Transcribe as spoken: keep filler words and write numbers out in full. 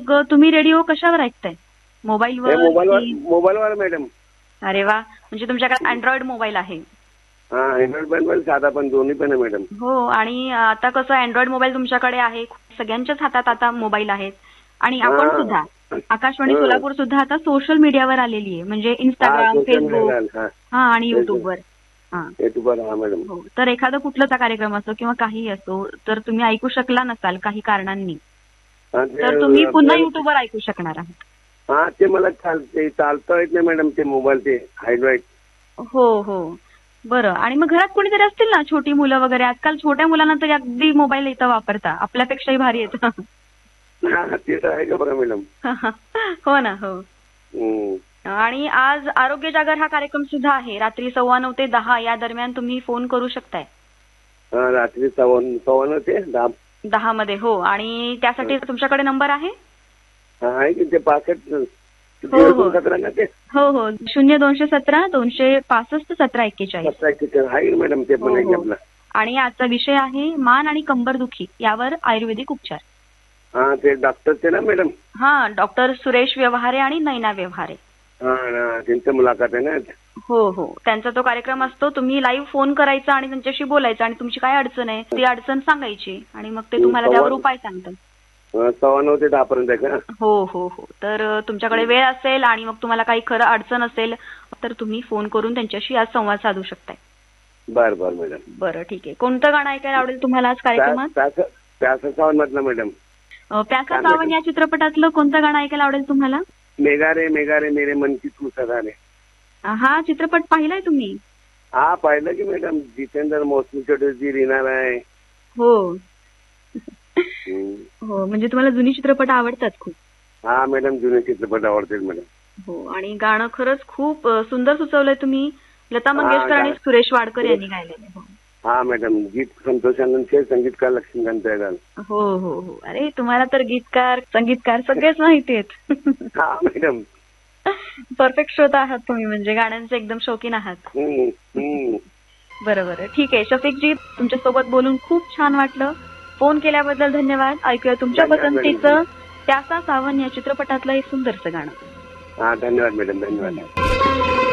मग तुम्ही रेडिओ कशावर ऐकताय? मोबाईलवर? मोबाईलवर मोबाईलवर मॅडम. अरे वा, म्हणजे तुमच्याकडे अँड्रॉइड मोबाईल आहे? हा, अँड्रॉइड मोबाईल साधा पण दोन्ही पण आहे मॅडम. हो, आणि आता कसं अँड्रॉइड मोबाईल तुमच्याकडे आहे, सगळ्यांच्याच हातात आता मोबाईल आहेत. आणि आपण सुद्धा आकाशवाणी सोलापूर सुद्धा आता सोशल मीडियावर आलेली आहे, म्हणजे इंस्टाग्राम, फेसबुक हा आणि युट्यूबवर. हा युट्यूबवर हा मॅडम. हो, तर एखादा कुठलाचा कार्यक्रम असो किंवा काही असो, तर तुम्ही ऐकू शकला नसाल काही कारणांनी, तर तुम्ही पुन्हा युट्यूबवर ऐकू शकणार आहात. हा, ते मला चालते चालता येत नाही मॅडम ते मोबाईल, ते अँड्रॉइड. हो हो, बरं. आणि मग घरात कोणीतरी असतील ना, छोटी मुलं वगैरे, आजकाल छोट्या मुलांना तर अगदी मोबाईल येतं वापरता, आपल्यापेक्षाही भारी येतं. ते तर आहे का बघा मॅडम. हो ना, हो. आणि आज आरोग्य जागर हा कार्यक्रम सुद्धा आहे, रात्री सव्वा नऊ ते दहा या दरम्यान तुम्ही फोन करू शकताय. रात्री सव्वा सव्वा नऊ ते दहा दहा मध्ये. हो, आणि त्यासाठी तुमच्याकडे नंबर आहे? आहे की ते पासष्ट हो हो, शून्य दोनशे सतरा दोनशे पासष्ट सतरा एक्केचाळीस आहे मॅडम, ते पण आहे आपला. आणि आजचा विषय आहे मान आणि कंबरदुखी यावर आयुर्वेदिक उपचार. हा, ते डॉक्टरचे ना मॅडम? हा, डॉक्टर सुरेश व्यवहारे आणि नैना व्यवहारे. हा, त्यांची मुलाखत आहे ना? हो हो, त्यांचा तो कार्यक्रम असतो. तुम्ही लाईव्ह फोन करायचा आणि त्यांच्याशी बोलायचं आणि तुमची काय अडचण आहे ती अडचण सांगायची आणि मग ते तुम्हाला त्यावर उपाय सांगतात. सव्वा नऊ ते दहा पर्यंत आहे का? हो हो हो, तर तुमच्याकडे वेळ असेल आणि मग तुम्हाला काही खरं अडचण असेल तर तुम्ही फोन करून त्यांच्याशी आज संवाद साधू शकताय. बर बर मॅडम. बरं, ठीक आहे. कोणतं गाणं ऐकायला आवडेल तुम्हाला आज कार्यक्रमात? प्यासा सावन म्हटलं मॅडम. प्यासा सावन या चित्रपटातलं कोणतं गाणं ऐकायला आवडेल तुम्हाला? मेघारे मेघारे मेरे मन की तू सदा रे. हा चित्रपट पाहिलाय तुम्ही? हा, पाहिलं की मॅडम. जितेंद्र मौसमी चटर्जी, रीना राय. हो हो, म्हणजे तुम्हाला जुनी चित्रपट आवडतात खूप? हा मॅडम, जुने चित्रपट आवडतात मॅडम. हो, आणि गाणं खरंच खूप सुंदर सुचवलंय तुम्ही. लता मंगेशकर आणि सुरेश वाडकर यांनी गायलेलं. हा मॅडम, गीत संतोष आनंदचे, संगीतकार लक्ष्मीकांत बेळगाव. हो हो हो, अरे तुम्हाला तर गीतकार संगीतकार सगळेच माहिती आहेत. हा मॅडम, परफेक्ट श्रोता आहात तुम्ही, म्हणजे गाण्यांचे एकदम शौकीन आहात. बरोबर, ठीक आहे. शफिकजी, तुमच्यासोबत बोलून खूप छान वाटलं. फोन केल्याबद्दल धन्यवाद. ऐकूया तुमच्या पसंतीचं प्यासा सावन या चित्रपटातलं एक सुंदरसं गाणं. हा, धन्यवाद मॅडम, धन्यवाद.